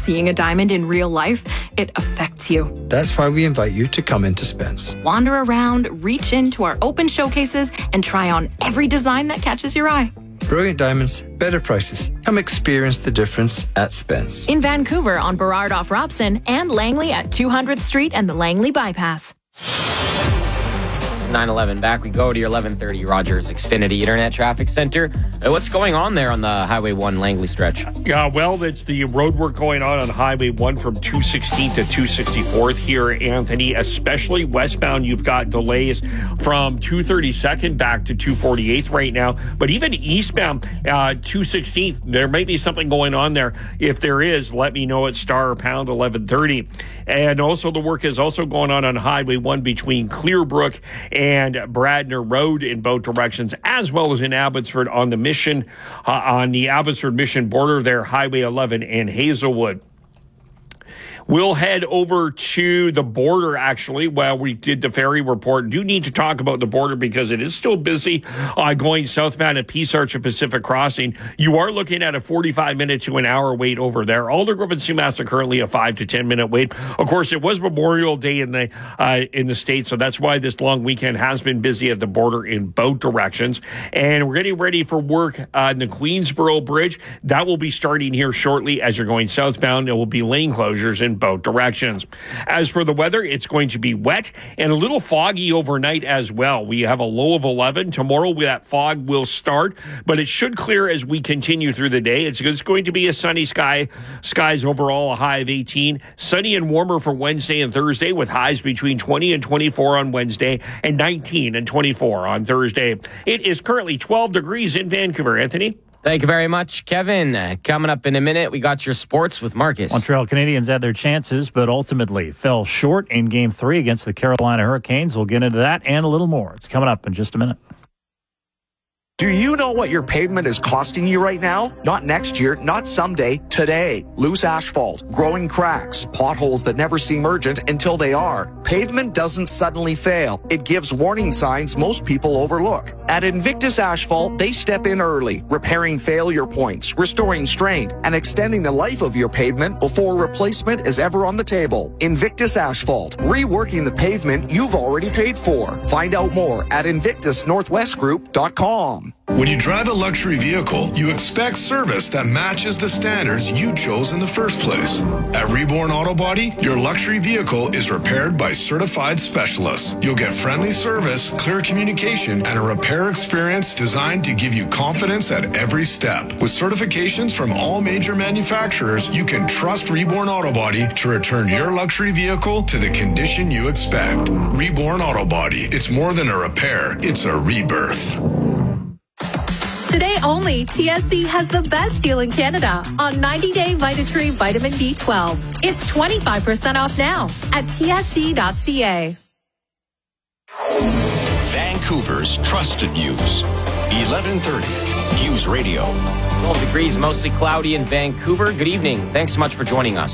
seeing a diamond in real life, it affects you. That's why we invite you to come into Spence. Wander around, reach into our open showcases, and try on every design that catches your eye. Brilliant diamonds, better prices. Come experience the difference at Spence. In Vancouver on Burrard off Robson and Langley at 200th Street and the Langley Bypass. 911 back. We go to your 1130 Rogers Xfinity Internet Traffic Center. What's going on there on the Highway 1 Langley stretch? Yeah, well, it's the road work going on Highway 1 from 216th to 264th here, Anthony, especially westbound. You've got delays from 232nd back to 248th right now. But even eastbound, 216th, there may be something going on there. If there is, let me know at star or pound 1130. And also the work is also going on Highway 1 between Clearbrook and Bradner Road in both directions, as well as in Abbotsford on the Mission, on the Abbotsford-Mission border there, Highway 11 and Hazelwood. We'll head over to the border, actually, while we did the ferry report. Do need to talk about the border because it is still busy going southbound at Peace Arch and Pacific Crossing. You are looking at a 45-minute to an hour wait over there. Aldergrove and Sumas are currently a 5 to 10-minute wait. Of course, it was Memorial Day in the state, so that's why this long weekend has been busy at the border in both directions. And we're getting ready for work on the Queensboro Bridge. That will be starting here shortly as you're going southbound. There will be lane closures in both directions. As for the weather, it's going to be wet and a little foggy overnight as well. We have a low of 11. Tomorrow, that fog will start, but it should clear as we continue through the day. It's going to be a sunny skies overall, a high of 18. Sunny and warmer for Wednesday and Thursday with highs between 20 and 24 on Wednesday and 19 and 24 on Thursday. It is currently 12 degrees in Vancouver. Anthony? Thank you very much, Kevin. Coming up in a minute, we got your sports with Marcus. Montreal Canadiens had their chances, but ultimately fell short in Game 3 against the Carolina Hurricanes. We'll get into that and a little more. It's coming up in just a minute. Do you know what your pavement is costing you right now? Not next year, not someday, today. Loose asphalt, growing cracks, potholes that never seem urgent until they are. Pavement doesn't suddenly fail. It gives warning signs most people overlook. At Invictus Asphalt, they step in early, repairing failure points, restoring strength, and extending the life of your pavement before replacement is ever on the table. Invictus Asphalt, reworking the pavement you've already paid for. Find out more at invictusnorthwestgroup.com. When you drive a luxury vehicle, you expect service that matches the standards you chose in the first place. At Reborn Auto Body, your luxury vehicle is repaired by certified specialists. You'll get friendly service, clear communication, and a repair experience designed to give you confidence at every step. With certifications from all major manufacturers, you can trust Reborn Auto Body to return your luxury vehicle to the condition you expect. Reborn Auto Body. It's more than a repair, it's a rebirth. Today only, TSC has the best deal in Canada on 90-day Vitatree Vitamin B12. It's 25% off now at tsc.ca. Vancouver's trusted news. 1130 News Radio. 12 degrees, mostly cloudy in Vancouver. Good evening. Thanks so much for joining us.